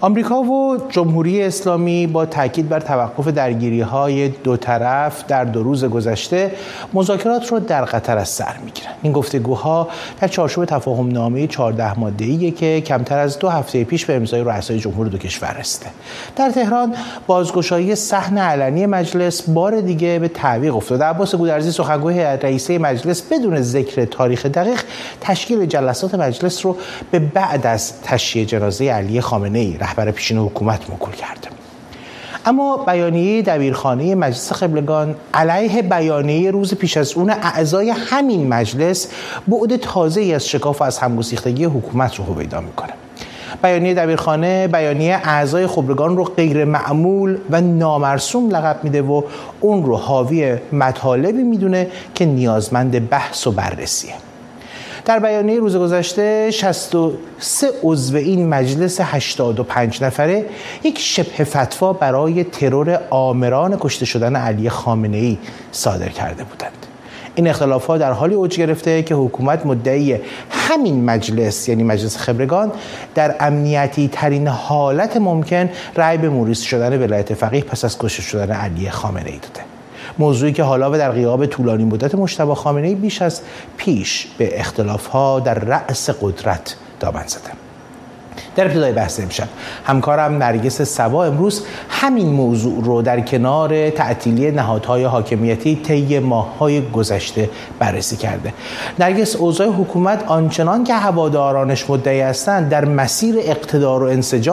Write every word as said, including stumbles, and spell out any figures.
آمریکا و جمهوری اسلامی با تاکید بر توقف درگیری‌های دو طرف در دو روز گذشته مذاکرات را در قطر از سر می‌گیرند. این گفتگوها در چارچوب تفاهم‌نامه چهارده ماده‌ایه که کمتر از دو هفته پیش به امضای رؤسای جمهور دو کشور رسیده. در تهران بازگشایی صحن علنی مجلس بار دیگه به تعویق افتاده. عباس گودرزی سخنگوی هیئت رئیسه مجلس بدون ذکر تاریخ دقیق تشکیل جلسات مجلس رو به بعد از تشییع جنازه علی خامنه‌ای رهبر پیشین حکومت موکول کرده. اما بیانیه دبیرخانه مجلس قبلگان علیه بیانیه روز پیش از اون اعضای همین مجلس بعد تازه‌ای از شکاف و از همگسیختگی حکومت رو هویدا میکنه. بیانیه دبیرخانه بیانیه اعضای خبرگان رو غیر معمول و نامرسوم لقب میده و اون رو حاوی مطالبی میدونه که نیازمند بحث و بررسیه. در بیانیه روز گذشته شصت و سه عضو این مجلس هشتاد و پنج نفره یک شبه فتوا برای ترور آمران کشته شدن علی خامنه‌ای صادر کرده بودند. این اختلافات در حالی اوج گرفته که حکومت مدعی همین مجلس یعنی مجلس خبرگان در امنیتی ترین حالت ممکن رأی به موریث شدن ولایت فقیه پس از کشته شدن علی خامنه‌ای داده. موضوعی که حالا و در غیاب طولانی مدت مجتبی خامنه‌ای بیش از پیش به اختلاف‌ها در رأس قدرت دامن زده. در ابتدای بحث امشب همکارم نرگس صبا امروز همین موضوع رو در کنار تعطیلی نهادهای حاکمیتی طی ماه‌های گذشته بررسی کرده. نرگس، اوضاع حکومت آنچنان که هوادارانش مدعی هستند در مسیر اقتدار و انسجام